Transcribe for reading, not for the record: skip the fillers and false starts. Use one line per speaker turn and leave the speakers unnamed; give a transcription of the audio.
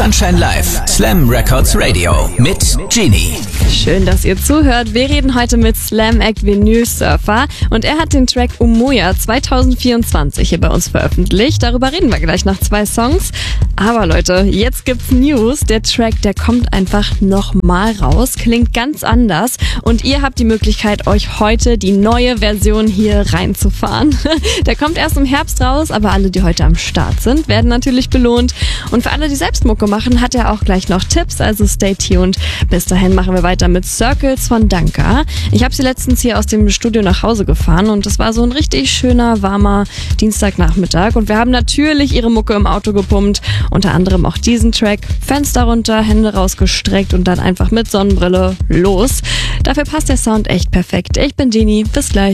Sunshine Live, Slam Records Radio mit Genie.
Schön, dass ihr zuhört. Wir reden heute mit Slam Act Vinyl Surfer und er hat den Track Umoja 2024 hier bei uns veröffentlicht. Darüber reden wir gleich nach 2 Songs. Aber Leute, jetzt gibt's News. Der Track, der kommt einfach nochmal raus, klingt ganz anders und ihr habt die Möglichkeit, euch heute die neue Version hier reinzufahren. Der kommt erst im Herbst raus, aber alle, die heute am Start sind, werden natürlich belohnt. Und für alle, die selbst Mucke machen, hat er auch gleich noch Tipps, also stay tuned. Bis dahin machen wir weiter mit Circles von Danka. Ich habe sie letztens hier aus dem Studio nach Hause gefahren und es war so ein richtig schöner, warmer Dienstagnachmittag und wir haben natürlich ihre Mucke im Auto gepumpt, unter anderem auch diesen Track. Fenster runter, Hände rausgestreckt und dann einfach mit Sonnenbrille los. Dafür passt der Sound echt perfekt. Ich bin Genie, bis gleich.